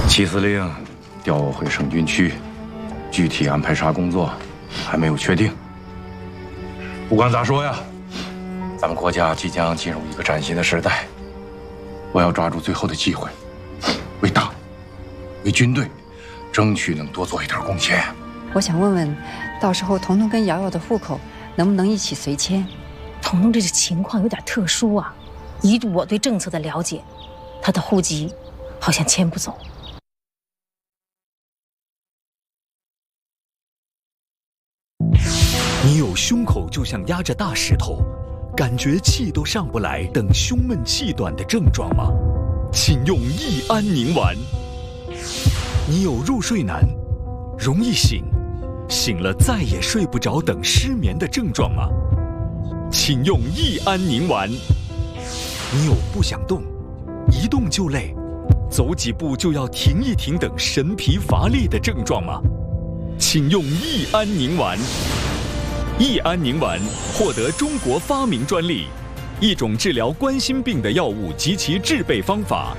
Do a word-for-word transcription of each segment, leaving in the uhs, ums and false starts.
齐司令调我回省军区，具体安排啥工作还没有确定。不管咋说呀，咱们国家即将进入一个崭新的时代，我要抓住最后的机会，为党、为军队，争取能多做一点贡献。 我想问问，到时候彤彤跟瑶瑶的户口能不能一起随迁？ 彤彤这个情况有点特殊啊，以我对政策的了解，她的户籍好像迁不走。 你有胸口就像压着大石头，感觉气都上不来等胸闷气短的症状吗？请用益安宁丸。你有入睡难、容易醒、醒了再也睡不着等失眠的症状吗？请用益安宁丸。你有不想动、一动就累、走几步就要停一停等神疲乏力的症状吗？请用益安宁丸。益安宁丸获得中国发明专利，一种治疗冠心病的药物及其制备方法。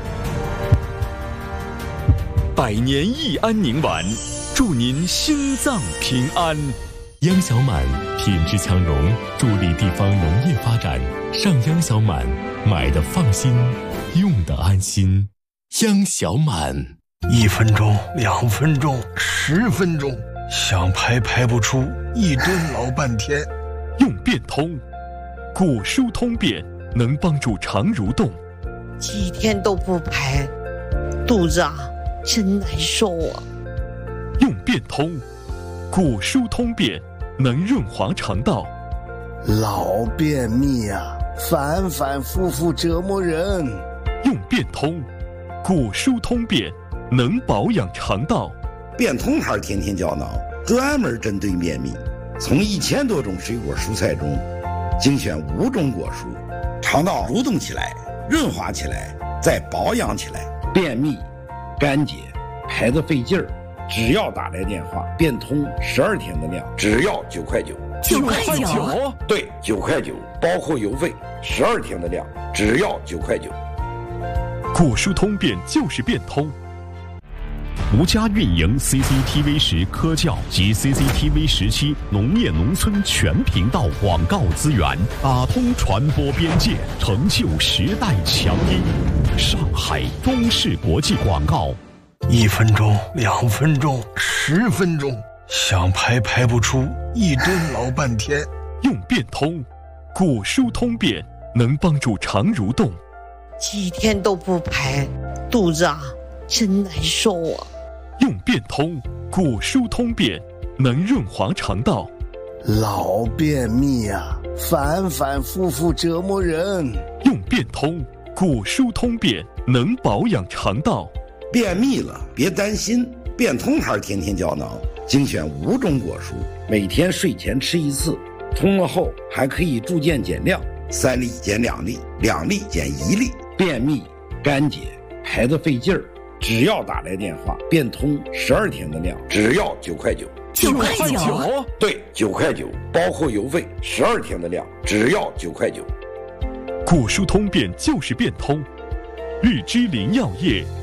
百年益安宁丸，祝您心脏平安。 央小满品质强融，助力地方农业发展。上央小满，买的放心，用的安心。央小满， 一分钟、两分钟、十分钟。想排排不出，一蹲老半天。 用变通，骨疏通便，能帮助肠蠕动。 几天都不排，肚子啊真难受啊。 用变通，骨疏通便，能润滑肠道。 老便秘啊，反反复复折磨人。 用变通，骨疏通便，能保养肠道。 变通牌天天胶囊专门针对便秘，从一千多种水果蔬菜中精选五种果蔬，肠道蠕动起来，润滑起来，再保养起来。便秘、干结、排得费劲儿，只要打来电话，变通十二天的量，只要九块九。 九块九？ 对，九块九，包括邮费，十二天的量，只要九块九。 骨疏通便就是变通。吴家运营 C C T V 十科教及 C C T V 十七农业农村全频道广告资源，打通传播边界，成就时代强音。上海中视国际广告。 一分钟、两分钟、十分钟，想排排不出，一蹲老半天。 用变通，骨疏通便，能帮助肠蠕动。 几天都不排，肚子啊真难受啊。 用变通，骨疏通便，能润滑肠道。 老便秘啊，反反复复折磨人。 用变通，骨疏通便，能保养肠道。 便秘了别担心，变通牌天天胶囊精选五种果蔬，每天睡前吃一次，通了后还可以逐渐减量，三粒减两粒，两粒减一粒。便秘、干结、排得费劲儿，只要打来电话，变通十二天的量，只要九块九。 九块九？ 对，九块九，包括邮费，十二天的量，只要九块九。 骨疏通便就是变通。绿芝林药业